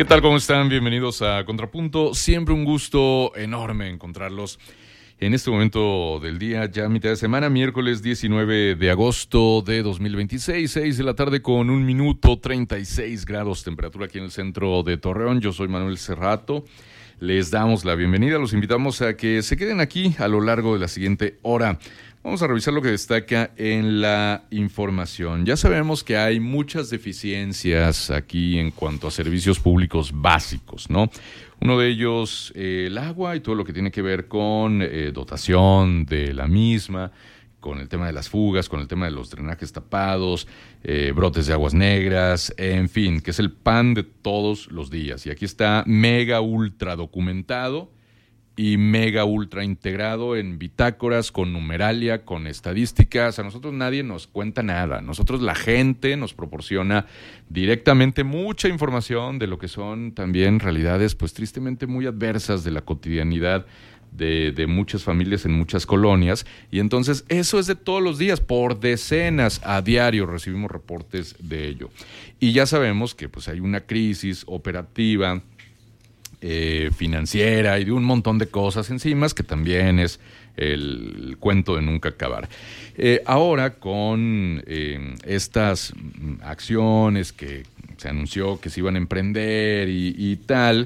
¿Qué tal? ¿Cómo están? Bienvenidos a Contrapunto. Siempre un gusto enorme encontrarlos en este momento del día, ya mitad de semana, miércoles 19 de agosto de 2026, 6 de la tarde con 1 minuto, 36 grados temperatura aquí en el centro de Torreón. Yo soy Manuel Cerrato. Les damos la bienvenida, los invitamos a que se queden aquí a lo largo de la siguiente hora. Vamos a revisar lo que destaca en la información. Ya sabemos que hay muchas deficiencias aquí en cuanto a servicios públicos básicos, ¿no? Uno de ellos, el agua y todo lo que tiene que ver con dotación de la misma, con el tema de las fugas, con el tema de los drenajes tapados, brotes de aguas negras, en fin, que es el pan de todos los días. Y aquí está mega ultra documentado y mega ultra integrado en bitácoras, con numeralia, con estadísticas. A nosotros nadie nos cuenta nada. Nosotros, la gente, nos proporciona directamente mucha información de lo que son también realidades, pues tristemente muy adversas de la cotidianidad de muchas familias en muchas colonias. Y entonces eso es de todos los días, por decenas a diario recibimos reportes de ello. Y ya sabemos que pues hay una crisis operativa, financiera y de un montón de cosas encima, que también es el cuento de nunca acabar. Ahora con estas acciones que se anunció que se iban a emprender y tal,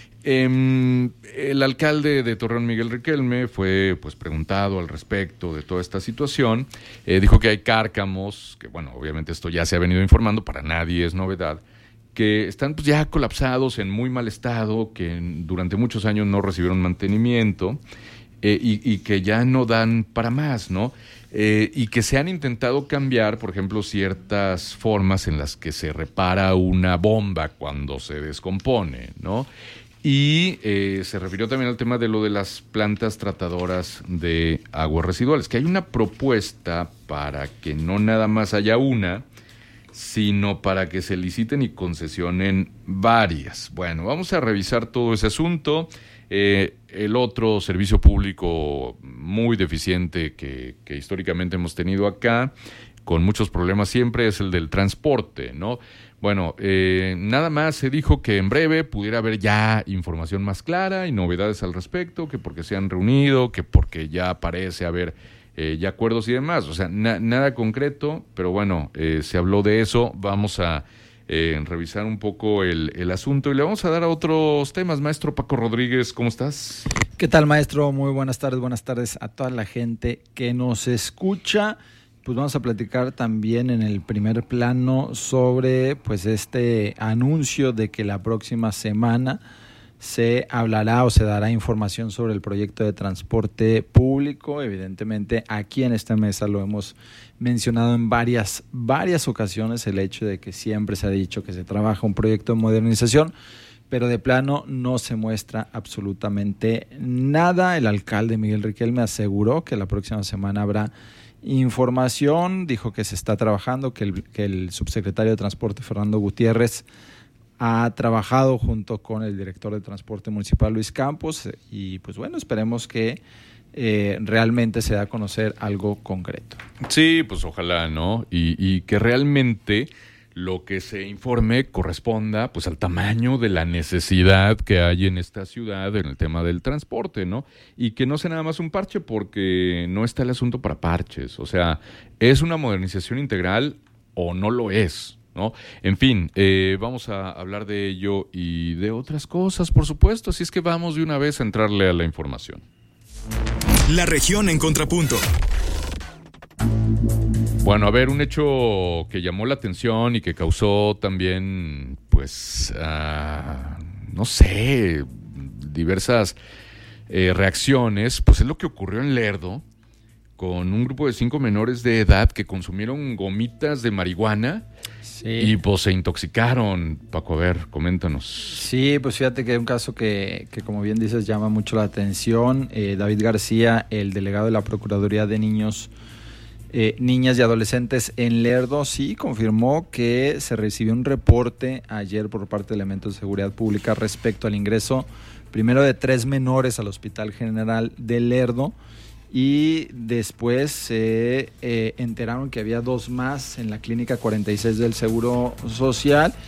el alcalde de Torreón, Miguel Riquelme, fue pues preguntado al respecto de toda esta situación. Dijo que hay cárcamos, que bueno, obviamente esto ya se ha venido informando, para nadie es novedad, que están pues ya colapsados, en muy mal estado, que durante muchos años no recibieron mantenimiento, y que ya no dan para más, ¿no? Y que se han intentado cambiar, por ejemplo, ciertas formas en las que se repara una bomba cuando se descompone, ¿no? Y se refirió también al tema de lo de las plantas tratadoras de aguas residuales, que hay una propuesta para que no nada más haya una, sino para que se liciten y concesionen varias. Bueno, vamos a revisar todo ese asunto. El otro servicio público muy deficiente que históricamente hemos tenido acá, con muchos problemas siempre, es el del transporte, ¿no? Bueno, nada más se dijo que en breve pudiera haber ya información más clara y novedades al respecto, que porque se han reunido, que porque ya parece haber ya acuerdos y demás. O sea, nada concreto, pero bueno, se habló de eso. Vamos a revisar un poco el asunto y le vamos a dar a otros temas. Maestro Paco Rodríguez, ¿cómo estás? ¿Qué tal, maestro? Muy buenas tardes a toda la gente que nos escucha. Pues vamos a platicar también en el primer plano sobre pues este anuncio de que la próxima semana se hablará o se dará información sobre el proyecto de transporte público. Evidentemente, aquí en esta mesa lo hemos mencionado en varias ocasiones, el hecho de que siempre se ha dicho que se trabaja un proyecto de modernización, pero de plano no se muestra absolutamente nada. El alcalde Miguel Riquelme aseguró que la próxima semana habrá información, dijo que se está trabajando, que el subsecretario de Transporte, Fernando Gutiérrez, ha trabajado junto con el director de Transporte Municipal, Luis Campos, y pues bueno, esperemos que realmente se dé a conocer algo concreto. Sí, pues ojalá, ¿no? Y que realmente lo que se informe corresponda pues al tamaño de la necesidad que hay en esta ciudad en el tema del transporte, ¿no? Y que no sea nada más un parche, porque no está el asunto para parches. O sea, ¿es una modernización integral o no lo es?, ¿no? En fin, vamos a hablar de ello y de otras cosas, por supuesto, así es que vamos de una vez a entrarle a la información. La región en Contrapunto. Bueno, a ver, un hecho que llamó la atención y que causó también, pues, no sé, diversas reacciones, pues es lo que ocurrió en Lerdo, con un grupo de 5 menores de edad que consumieron gomitas de marihuana. Sí. Y pues se intoxicaron. Paco, a ver, coméntanos. Sí, pues fíjate que hay un caso que como bien dices llama mucho la atención. David García, el delegado de la Procuraduría de Niños, Niñas y Adolescentes en Lerdo, sí confirmó que se recibió un reporte ayer por parte de elementos de seguridad pública respecto al ingreso primero de 3 menores al Hospital General de Lerdo, y después se enteraron que había 2 más en la clínica 46 del Seguro Social,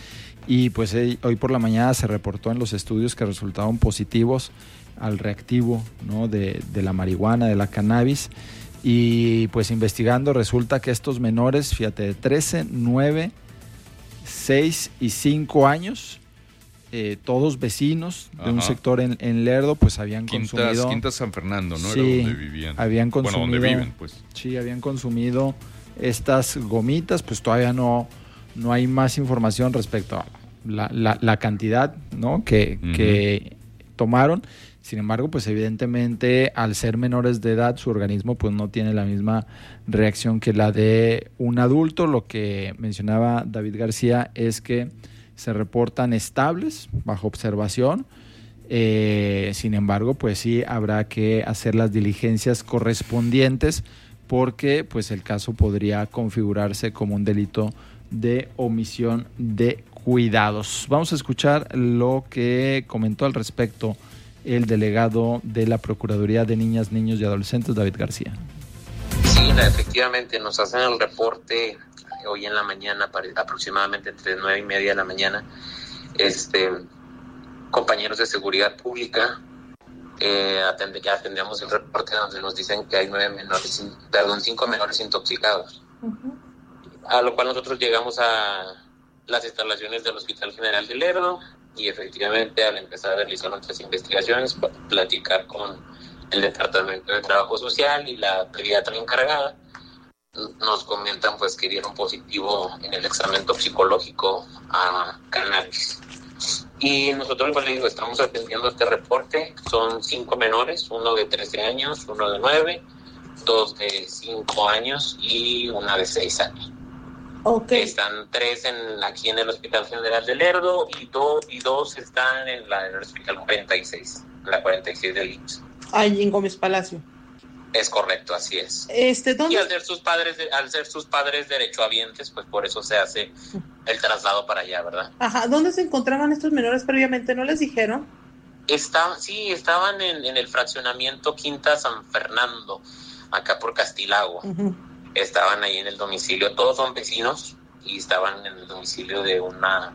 y pues hoy por la mañana se reportó en los estudios que resultaron positivos al reactivo, ¿no?, de la marihuana, de la cannabis, y pues investigando resulta que estos menores, fíjate, de 13, 9, 6 y 5 años, todos vecinos de un sector en Lerdo, pues habían consumido... Quintas San Fernando, ¿no? Sí, era donde vivían. Habían consumido, donde viven, pues. Sí, habían consumido estas gomitas, pues todavía no hay más información respecto a la cantidad, ¿no?, que tomaron. Sin embargo, pues evidentemente al ser menores de edad, su organismo pues no tiene la misma reacción que la de un adulto. Lo que mencionaba David García es que se reportan estables, bajo observación. Sin embargo, pues sí habrá que hacer las diligencias correspondientes, porque pues el caso podría configurarse como un delito de omisión de cuidados. Vamos a escuchar lo que comentó al respecto el delegado de la Procuraduría de Niñas, Niños y Adolescentes, David García. Sí, efectivamente nos hacen el reporte hoy en la mañana, aproximadamente entre 9:30 de la mañana, compañeros de seguridad pública, ya atendemos el reporte donde nos dicen que hay 5 menores intoxicados. Uh-huh. A lo cual nosotros llegamos a las instalaciones del Hospital General de Lerdo y efectivamente al empezar a realizar nuestras investigaciones, platicar con el Departamento de Trabajo Social y la pediatra encargada, nos comentan pues que dieron positivo en el examen toxicológico a cannabis. Y nosotros, pues, le digo, estamos atendiendo este reporte. Son 5 menores, uno de 13 años, uno de 9, 2 de 5 años y una de 6 años. Okay. Están 3 aquí en el Hospital General de Lerdo y dos están en el Hospital 46, la 46 del IMSS. Ahí en Gómez Palacio. Es correcto, así es. ¿Dónde? Y al ser sus padres derechohabientes, pues por eso se hace el traslado para allá, ¿verdad? Ajá, ¿dónde se encontraban estos menores previamente? ¿No les dijeron? Estaban en el fraccionamiento Quinta San Fernando, acá por Castilagua. Uh-huh. Estaban ahí en el domicilio, todos son vecinos, y estaban en el domicilio de uno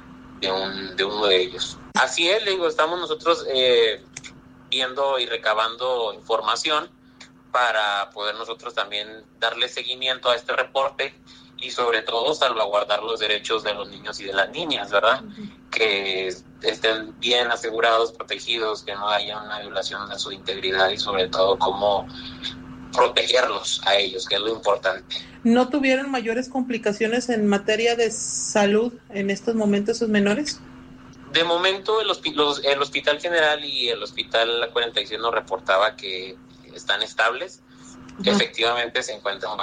de ellos. Así es, le digo, estamos nosotros viendo y recabando información para poder nosotros también darle seguimiento a este reporte y sobre todo salvaguardar los derechos de los niños y de las niñas, ¿verdad? Uh-huh. Que estén bien asegurados, protegidos, que no haya una violación de su integridad y sobre todo cómo protegerlos a ellos, que es lo importante. ¿No tuvieron mayores complicaciones en materia de salud en estos momentos esos menores? De momento el Hospital General y el Hospital 46 nos reportaba que están estables. Uh-huh. Efectivamente se encuentran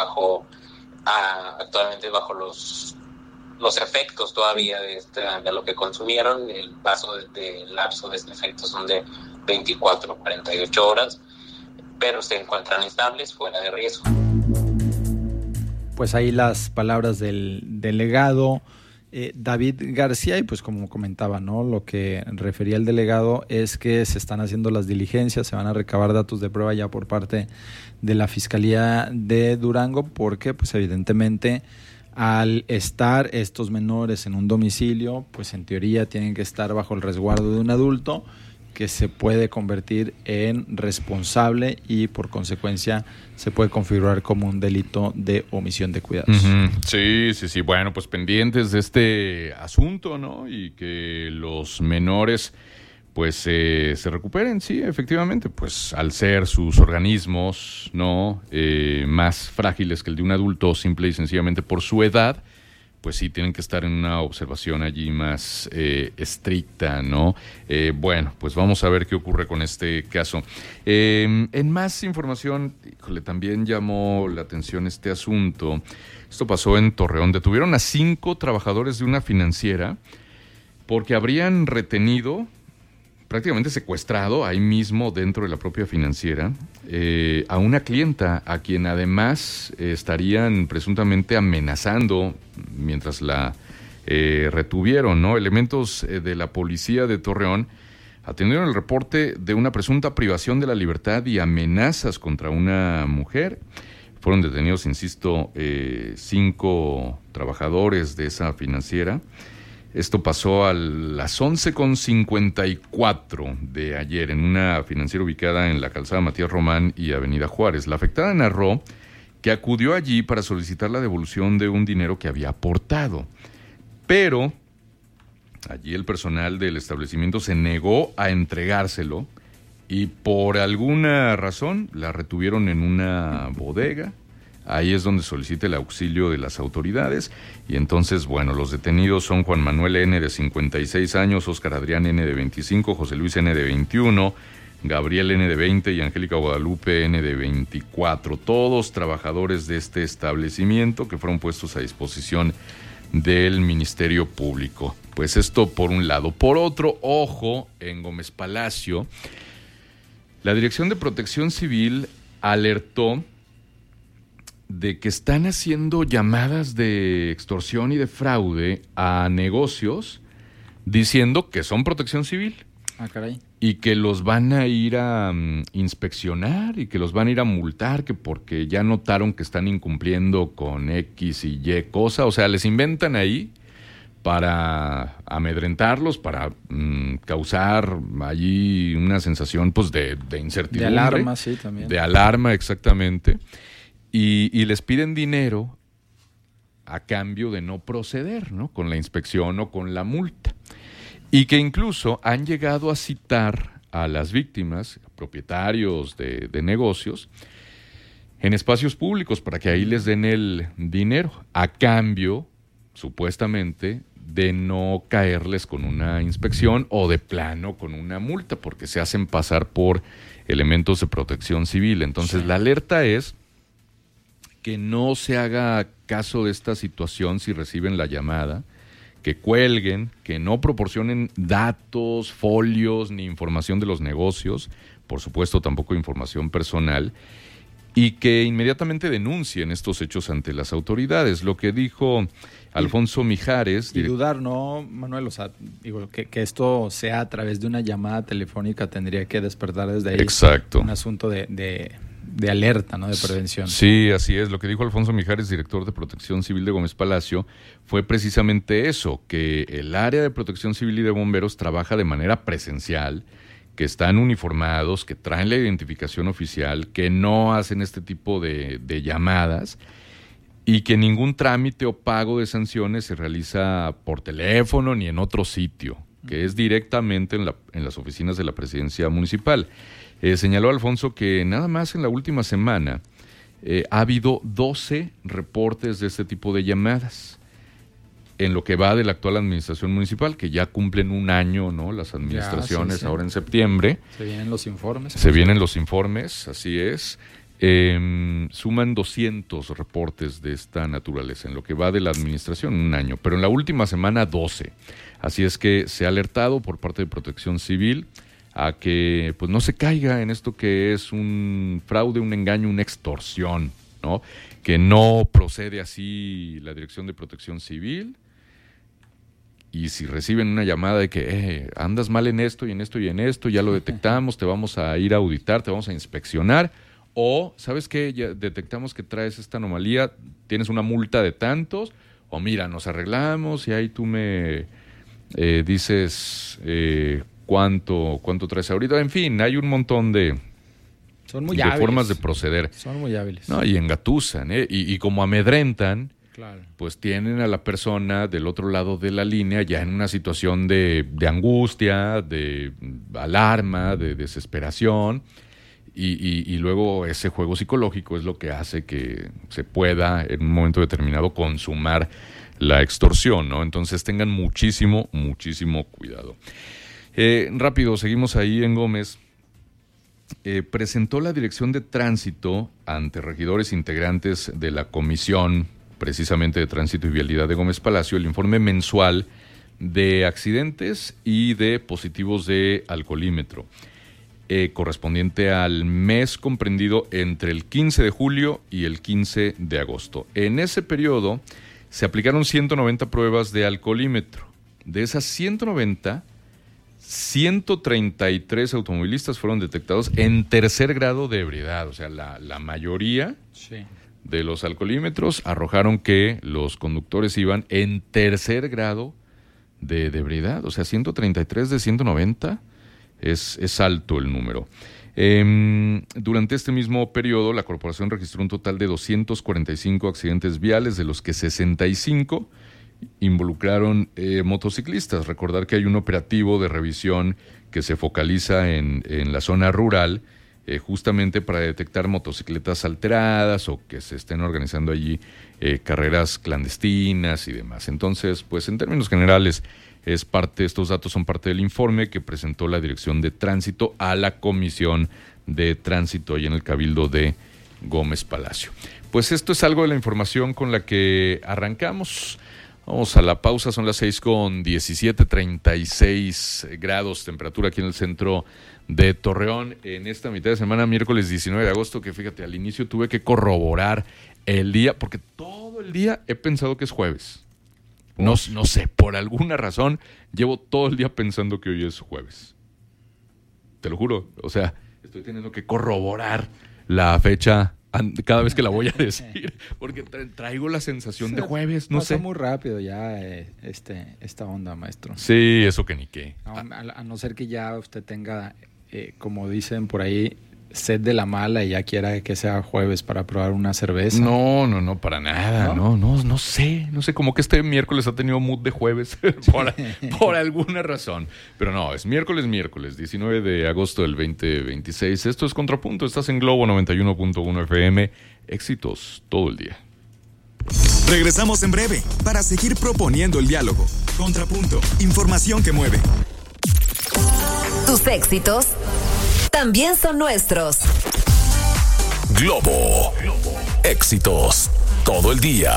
actualmente bajo los efectos todavía de lo que consumieron. El lapso de este efecto son de 24 a 48 horas, pero se encuentran estables, fuera de riesgo. Pues ahí las palabras del delegado David García, y pues como comentaba, ¿no?, lo que refería el delegado es que se están haciendo las diligencias, se van a recabar datos de prueba ya por parte de la Fiscalía de Durango, porque pues evidentemente al estar estos menores en un domicilio, pues en teoría tienen que estar bajo el resguardo de un adulto que se puede convertir en responsable y por consecuencia se puede configurar como un delito de omisión de cuidados. Uh-huh. Sí. Bueno, pues pendientes de este asunto, ¿no? Y que los menores pues se recuperen, sí, efectivamente, pues al ser sus organismos, ¿no?, más frágiles que el de un adulto, simple y sencillamente por su edad, pues sí, tienen que estar en una observación allí más estricta, ¿no? Bueno, pues vamos a ver qué ocurre con este caso. En más información, híjole, también llamó la atención este asunto. Esto pasó en Torreón. Detuvieron a 5 trabajadores de una financiera porque habrían retenido, prácticamente secuestrado, ahí mismo dentro de la propia financiera, a una clienta a quien además estarían presuntamente amenazando mientras la retuvieron, ¿no? Elementos de la policía de Torreón atendieron el reporte de una presunta privación de la libertad y amenazas contra una mujer. Fueron detenidos, insisto, 5 trabajadores de esa financiera. Esto pasó a las 11:54 de ayer en una financiera ubicada en la calzada Matías Román y Avenida Juárez. La afectada narró que acudió allí para solicitar la devolución de un dinero que había aportado, pero allí el personal del establecimiento se negó a entregárselo y por alguna razón la retuvieron en una bodega. Ahí es donde solicita el auxilio de las autoridades. Y entonces, bueno, los detenidos son Juan Manuel N., de 56 años, Óscar Adrián N., de 25, José Luis N., de 21, Gabriel N., de 20 y Angélica Guadalupe N., de 24. Todos trabajadores de este establecimiento que fueron puestos a disposición del Ministerio Público. Pues esto por un lado. Por otro, ojo, en Gómez Palacio, la Dirección de Protección Civil alertó de que están haciendo llamadas de extorsión y de fraude a negocios diciendo que son protección civil. Ah, caray. Y que los van a ir a inspeccionar y que los van a ir a multar, que porque ya notaron que están incumpliendo con X y Y cosa. O sea, les inventan ahí para amedrentarlos, para causar allí una sensación pues de incertidumbre. De alarma, sí, también. De alarma, exactamente. Y les piden dinero a cambio de no proceder, ¿no?, con la inspección o con la multa. Y que incluso han llegado a citar a las víctimas, propietarios de negocios, en espacios públicos para que ahí les den el dinero, a cambio, supuestamente, de no caerles con una inspección o de plano con una multa, porque se hacen pasar por elementos de protección civil. Entonces, la alerta es que no se haga caso de esta situación si reciben la llamada, que cuelguen, que no proporcionen datos, folios, ni información de los negocios, por supuesto tampoco información personal, y que inmediatamente denuncien estos hechos ante las autoridades. Lo que dijo Alfonso Mijares... Y dudar, ¿no, Manuel? O sea, digo, que esto sea a través de una llamada telefónica tendría que despertar desde ahí. Exacto. Un asunto de alerta, ¿no?, de prevención. Sí, así es. Lo que dijo Alfonso Mijares, director de Protección Civil de Gómez Palacio, fue precisamente eso, que el área de Protección Civil y de bomberos trabaja de manera presencial, que están uniformados, que traen la identificación oficial, que no hacen este tipo de llamadas y que ningún trámite o pago de sanciones se realiza por teléfono ni en otro sitio, que es directamente en las oficinas de la Presidencia Municipal. Señaló Alfonso que nada más en la última semana ha habido 12 reportes de este tipo de llamadas en lo que va de la actual administración municipal, que ya cumplen un año, ¿no?, las administraciones, sí. Ahora en septiembre. Se vienen los informes. Se vienen los informes, así es. Suman 200 reportes de esta naturaleza en lo que va de la administración, un año, pero en la última semana 12. Así es que se ha alertado por parte de Protección Civil a que pues no se caiga en esto que es un fraude, un engaño, una extorsión, ¿no? Que no procede así la Dirección de Protección Civil. Y si reciben una llamada de que andas mal en esto y en esto y en esto, ya lo detectamos, te vamos a ir a auditar, te vamos a inspeccionar, o ¿sabes qué? Ya detectamos que traes esta anomalía, tienes una multa de tantos, o mira, nos arreglamos y ahí tú me dices cuánto traes ahorita. En fin, hay un montón de formas de proceder. Son muy hábiles. No, y engatusan, y como amedrentan, claro, pues tienen a la persona del otro lado de la línea ya en una situación de angustia, de alarma, de desesperación, y luego ese juego psicológico es lo que hace que se pueda en un momento determinado consumar la extorsión, ¿no? Entonces tengan muchísimo cuidado. Rápido, seguimos ahí en Gómez. Presentó la Dirección de Tránsito ante regidores integrantes de la Comisión precisamente de Tránsito y Vialidad de Gómez Palacio el informe mensual de accidentes y de positivos de alcoholímetro, correspondiente al mes comprendido entre el 15 de julio y el 15 de agosto. En ese periodo se aplicaron 190 pruebas de alcoholímetro. De esas 190, 133 automovilistas fueron detectados en tercer grado de ebriedad. O sea, la mayoría de los alcoholímetros arrojaron que los conductores iban en tercer grado de ebriedad. O sea, 133 de 190 es alto el número. Durante este mismo periodo, la corporación registró un total de 245 accidentes viales, de los que 65 involucraron motociclistas. Recordar que hay un operativo de revisión que se focaliza en la zona rural, justamente para detectar motocicletas alteradas o que se estén organizando allí carreras clandestinas y demás. Entonces, pues en términos generales, estos datos son parte del informe que presentó la Dirección de Tránsito a la Comisión de Tránsito y en el Cabildo de Gómez Palacio. Pues esto es algo de la información con la que arrancamos. Vamos a la pausa, son las 6:17, 36 grados, temperatura aquí en el centro de Torreón, en esta mitad de semana, miércoles 19 de agosto, que fíjate, al inicio tuve que corroborar el día, porque todo el día he pensado que es jueves. No sé, por alguna razón, llevo todo el día pensando que hoy es jueves. Te lo juro, o sea, estoy teniendo que corroborar la fecha cada vez que la voy a decir, porque traigo la sensación de jueves, no sé. Pasa muy rápido ya esta onda, maestro. Sí, eso que ni qué. A no ser que ya usted tenga, como dicen por ahí, sed de la mala y ya quiera que sea jueves para probar una cerveza. No, para nada. No sé, como que este miércoles ha tenido mood de jueves por alguna razón. Pero no, es miércoles 19 de agosto del 2026. Esto es Contrapunto, estás en Globo 91.1 FM. Éxitos todo el día. Regresamos en breve para seguir proponiendo el diálogo. Contrapunto, información que mueve. Tus éxitos también son nuestros. Globo. Éxitos todo el día.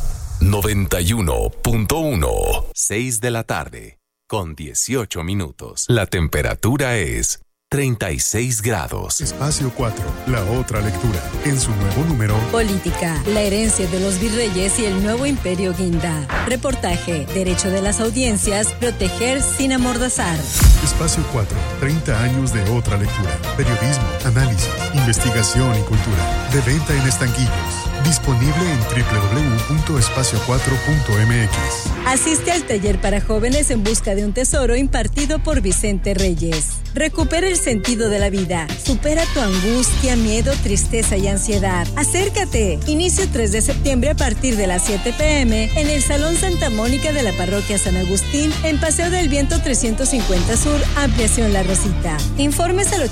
91.1. 6 de la tarde con 18 minutos. La temperatura es 36 grados. Espacio 4, la otra lectura. En su nuevo número. Política, la herencia de los virreyes y el nuevo imperio guinda. Reportaje, derecho de las audiencias, proteger sin amordazar. Espacio 4, 30 años de otra lectura. Periodismo, análisis, investigación y cultura. De venta en estanquillos. Disponible en www.espacio4.mx. Asiste al taller para jóvenes en busca de un tesoro impartido por Vicente Reyes. Recupera el sentido de la vida. Supera tu angustia, miedo, tristeza y ansiedad. Acércate. Inicio 3 de septiembre a partir de las 7 p.m. en el Salón Santa Mónica de la Parroquia San Agustín, en Paseo del Viento 350 Sur, Ampliación La Rosita. Informes al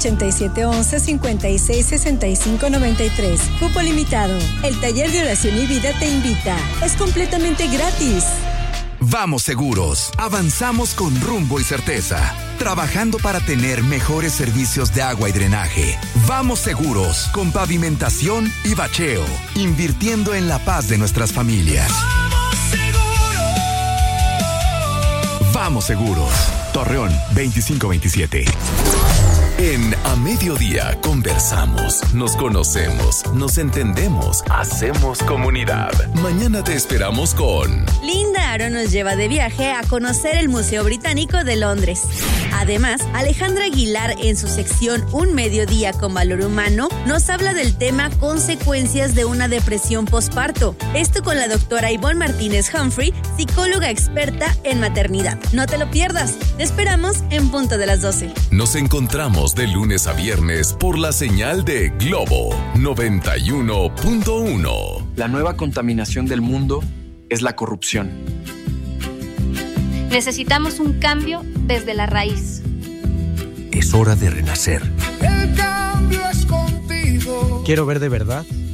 8711-566593. Cupo limitado. El taller de oración y vida te invita. Es completamente gratis. Vamos Seguros. Avanzamos con rumbo y certeza, trabajando para tener mejores servicios de agua y drenaje. Vamos Seguros, con pavimentación y bacheo, invirtiendo en la paz de nuestras familias. ¡Vamos Seguros! Vamos Seguros. Torreón 2527. En A Mediodía conversamos, nos conocemos, nos entendemos, hacemos comunidad. Mañana te esperamos con... Linda Aro nos lleva de viaje a conocer el Museo Británico de Londres. Además, Alejandra Aguilar, en su sección Un Mediodía con Valor Humano, nos habla del tema consecuencias de una depresión posparto. Esto con la doctora Ivonne Martínez Humphrey, psicóloga experta en maternidad. No te lo pierdas. Te esperamos en punto de las 12. Nos encontramos de lunes a viernes por la señal de Globo 91.1. La nueva contaminación del mundo es la corrupción. Necesitamos un cambio desde la raíz. Es hora de renacer. El cambio es contigo. Quiero ver de verdad